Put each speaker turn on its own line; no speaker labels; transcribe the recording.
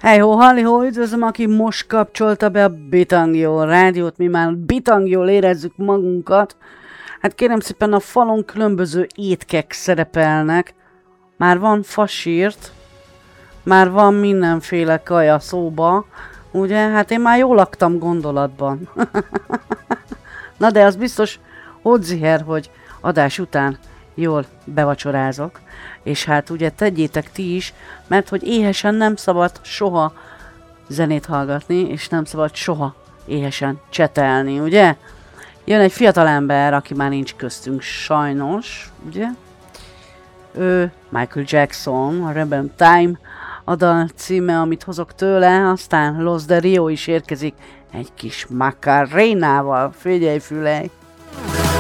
Hejhó, halihó, üdvözlöm, aki most kapcsolta be a Bitangió rádiót, mi már Bitangiól érezzük magunkat. Hát kérem szépen, a falon különböző étkek szerepelnek. Már van fasírt, már van mindenféle kaja szóba, ugye? Hát én már jól laktam gondolatban. Na de az biztos Hodziher, hogy adás után jól bevacsorázok. És hát ugye tegyétek ti is, mert hogy éhesen nem szabad soha zenét hallgatni, és nem szabad soha éhesen csetelni, ugye? Jön egy fiatalember, aki már nincs köztünk sajnos, ugye? Ő Michael Jackson, a Rebel Time a dal címe, amit hozok tőle, aztán Los de Rio is érkezik egy kis Macarénával, figyelj fülej!